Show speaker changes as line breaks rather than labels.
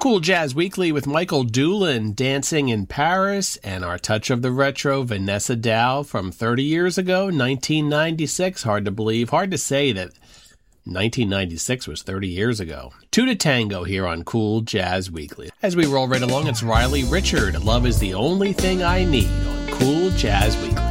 Cool Jazz Weekly with Michael Doolin, Dancing in Paris, and our touch of the retro, Vanessa Dow from 30 years ago, 1996. Hard to believe, hard to say that 1996 was 30 years ago. Two to tango here on Cool Jazz Weekly. As we roll right along, it's Riley Richard. Love is the only thing I need on Cool Jazz Weekly.